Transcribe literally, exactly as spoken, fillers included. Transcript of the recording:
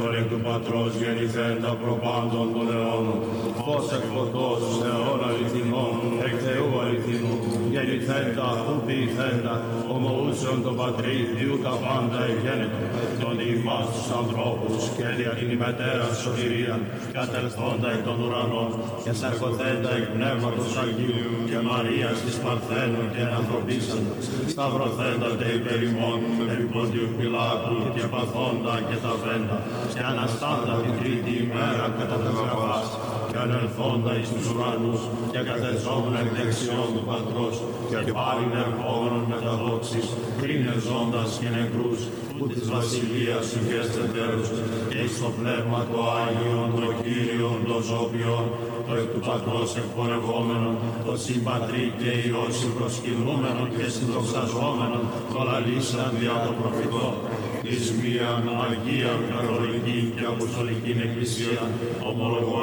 εκ του Πατρός γεννηθέντα προπάντων των αιώνων, φως εκ φωτός Θεών αληθινών, εκ Θεού αληθινού, γεννηθέντα, ου ποιηθέντα, ομοούσιον τον Πατρί, διού τα πάντα εγένετο, τον ημάς τους ανθρώπους και δια την ημετέρα σωτηρίαν, κατελθόντα εκ των ουρανών, και σαρκωθέντα εκ πνεύματος Αγίου, και Μαρίας της Παρθένου και ανθρωπίσαντα, σταυρωθέντα τε υπέρ ημών, επί Πόντιου Πιλάτου και παθόντα και τα βέντα, και αναστάντα την τρίτη ημέρα κατά τα γραφάς, και ανελθόντα εις τους ουρανούς, και κατεζόμουν εκ δεξιών του Πατρός, και πάλιν ερχόμενον με τα δόξης, κρίνε ζώντας και νεκρούς, που της βασιλείας σου γέστε τέλους, και εις το πνεύμα το Άγιον, το Κύριον, το Ζώπιον, το εκ του Πατρός εκπορευόμενον, το συμπατρί και Υιός συμπροσκυνούμενον και συνδοξαζόμενον, το λαλήσαν δια των προφητών, εις μίαν Αγίαν Καθολική και Αποστολική Εκκλησία, ομολογώ